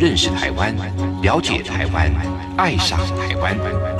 认识台湾，了解台湾，爱上台湾。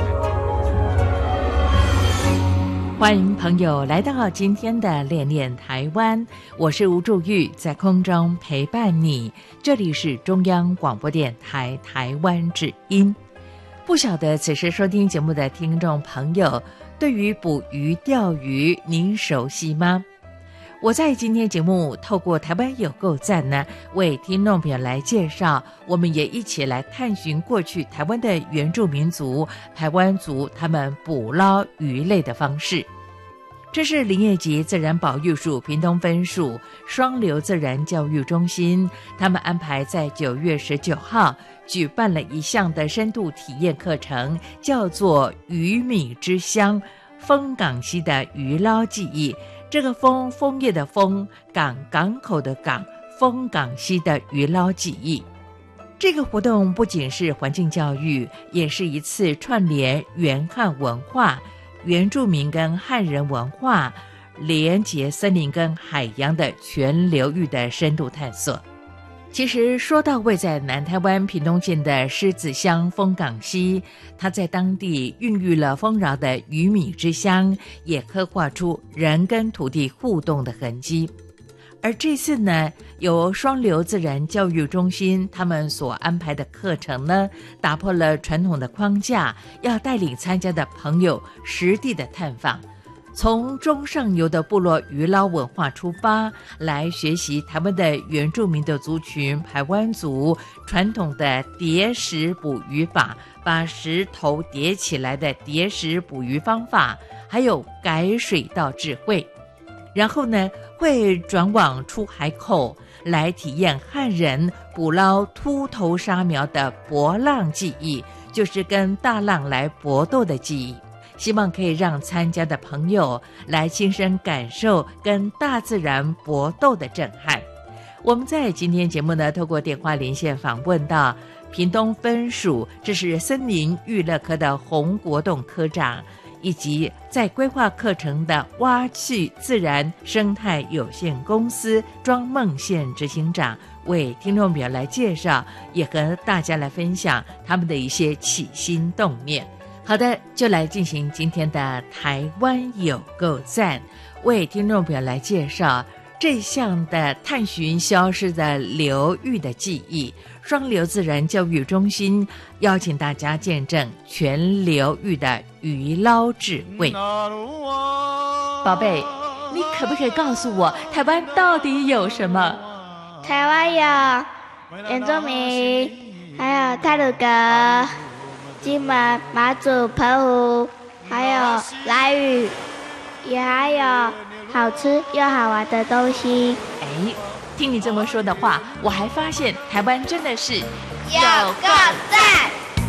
欢迎朋友来到今天的恋恋台湾，我是吴祝玉，在空中陪伴你。这里是中央广播电台台湾之音。不晓得此时收听节目的听众朋友，对于捕鱼钓鱼您熟悉吗？我在今天节目透过台湾有够赞呢，为听众朋友来介绍，我们也一起来探寻过去台湾的原住民族台湾族他们捕捞鱼类的方式。这是林业及自然保育署屏东分署双流自然教育中心，他们安排在9月19号举办了一项的深度体验课程，叫做鱼米之乡丰港溪的鱼捞记忆。这个枫叶的枫，港口的港，丰港溪的鱼捞记忆。这个活动不仅是环境教育，也是一次串联原汉文化、原住民跟汉人文化，连结森林跟海洋的全流域的深度探索。其实说到位在南台湾屏东县的狮子乡丰港溪，它在当地孕育了丰饶的鱼米之乡，也刻画出人跟土地互动的痕迹。而这次呢，由双流自然教育中心他们所安排的课程呢，打破了传统的框架，要带领参加的朋友实地的探访，从中上游的部落渔捞文化出发，来学习台湾的原住民的族群排湾族传统的叠石捕鱼法，把石头叠起来的叠石捕鱼方法，还有改水稻智慧。然后呢，会转往出海口来体验汉人捕捞秃头沙苗的搏浪技艺，就是跟大浪来搏斗的技艺。希望可以让参加的朋友来亲身感受跟大自然搏斗的震撼。我们在今天节目呢，透过电话连线访问到屏东分署，这是森林娱乐科的洪国栋科长，以及在规划课程的蛙趣自然生态有限公司庄梦宪执行长，为听众朋友来介绍，也和大家来分享他们的一些起心动念。好的，就来进行今天的台湾有够赞，为听众朋友来介绍这项的探寻消失的流域的记忆。双流自然教育中心邀请大家见证全流域的鱼捞智慧。宝贝，你可不可以告诉我，台湾到底有什么？ 台湾有原住民，还有太鲁阁、金门、马祖、澎湖，还有兰屿，也还有好吃又好玩的东西。 听你这么说的话，我还发现台湾真的是有够赞！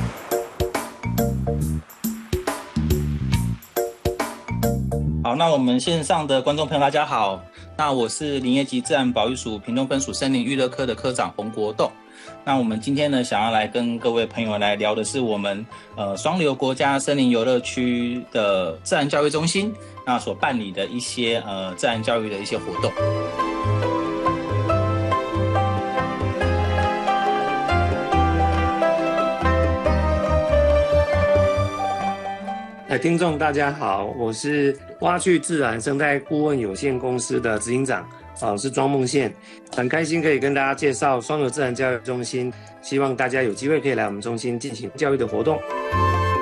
好，那我们线上的观众朋友大家好，那我是林业及自然保育署屏东分署森林娱乐科的科长洪国栋。那我们今天呢，想要来跟各位朋友来聊的是我们双流国家森林游乐区的自然教育中心那所办理的一些自然教育的一些活动。 听众大家好，我是蛙趣自然生态顾问有限公司的执行长，我是庄梦宪，很开心可以跟大家介绍双流自然教育中心，希望大家有机会可以来我们中心进行教育的活动。